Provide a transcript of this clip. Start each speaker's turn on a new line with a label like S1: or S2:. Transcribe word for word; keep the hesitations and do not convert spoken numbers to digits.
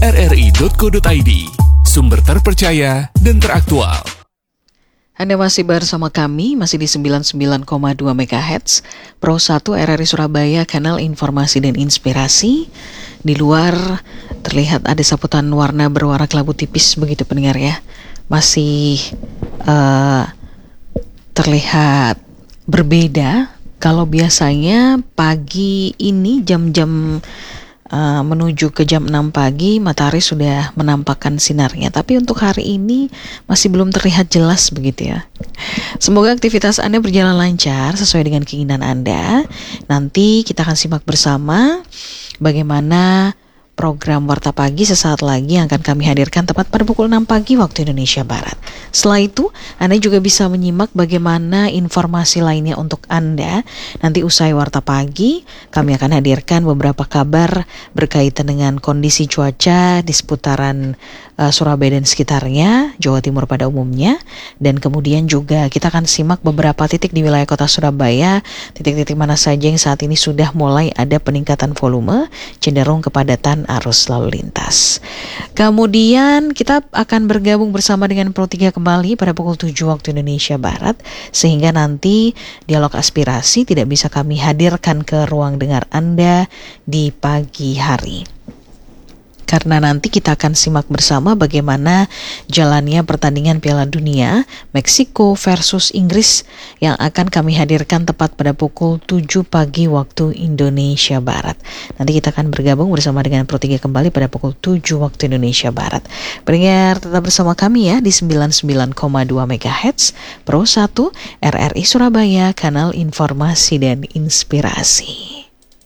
S1: r r i dot co dot i d, sumber terpercaya dan teraktual.
S2: Anda masih bersama kami, masih di sembilan puluh sembilan koma dua megahertz, Pro satu R R I Surabaya, kanal informasi dan inspirasi. Di luar terlihat ada saputan warna berwarna kelabu tipis begitu pendengar ya. Masih uh, terlihat berbeda. Kalau biasanya pagi ini jam-jam Uh, menuju ke jam enam pagi matahari sudah menampakkan sinarnya, tapi untuk hari ini masih belum terlihat jelas begitu ya. Semoga aktivitas Anda berjalan lancar sesuai dengan keinginan Anda. Nanti kita akan simak bersama bagaimana program Warta Pagi sesaat lagi yang akan kami hadirkan tepat pada pukul enam pagi waktu Indonesia Barat. Setelah itu, Anda juga bisa menyimak bagaimana informasi lainnya untuk Anda. Nanti usai Warta Pagi, kami akan hadirkan beberapa kabar berkaitan dengan kondisi cuaca di seputaran uh, Surabaya dan sekitarnya, Jawa Timur pada umumnya. Dan kemudian juga kita akan simak beberapa titik di wilayah kota Surabaya, titik-titik mana saja yang saat ini sudah mulai ada peningkatan volume, cenderung kepadatan arus lalu lintas. Kemudian kita akan bergabung bersama dengan Pro tiga kembali pada pukul tujuh waktu Indonesia Barat, sehingga nanti dialog aspirasi tidak bisa kami hadirkan ke ruang dengar Anda di pagi hari. Karena nanti kita akan simak bersama bagaimana jalannya pertandingan Piala Dunia Meksiko versus Inggris yang akan kami hadirkan tepat pada pukul tujuh pagi waktu Indonesia Barat. Nanti kita akan bergabung bersama dengan Pro tiga kembali pada pukul tujuh waktu Indonesia Barat. Pendengar tetap bersama kami ya di sembilan puluh sembilan koma dua megahertz Pro satu R R I Surabaya, kanal informasi dan inspirasi.